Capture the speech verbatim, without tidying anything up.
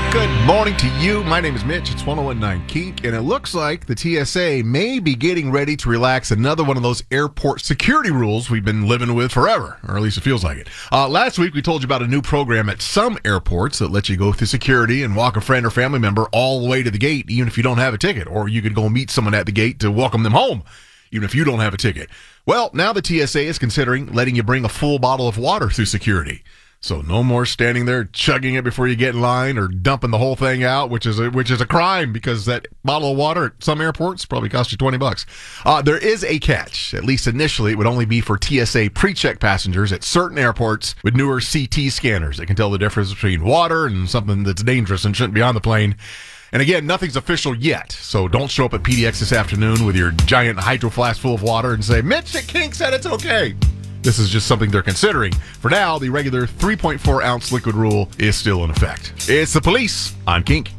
Good morning to you. My name is Mitch. It's one oh one point nine Kink, and it looks like the T S A may be getting ready to relax another one of those airport security rules we've been living with forever, or at least it feels like it. Uh, last week, we told you about a new program at some airports that lets you go through security and walk a friend or family member all the way to the gate, even if you don't have a ticket, or you could go meet someone at the gate to welcome them home, even if you don't have a ticket. Well, now the T S A is considering letting you bring a full bottle of water through security. So no more standing there chugging it before you get in line or dumping the whole thing out, which is a, which is a crime because that bottle of water at some airports probably cost you twenty bucks. Uh, there is a catch. At least initially, it would only be for T S A pre-check passengers at certain airports with newer C T scanners that can tell the difference between water and something that's dangerous and shouldn't be on the plane. And again, nothing's official yet, so don't show up at P D X this afternoon with your giant hydro flask full of water and say, Mitch at Kink said it's okay. This is just something they're considering. For now, the regular three point four ounce liquid rule is still in effect. It's the police. I'm Kink.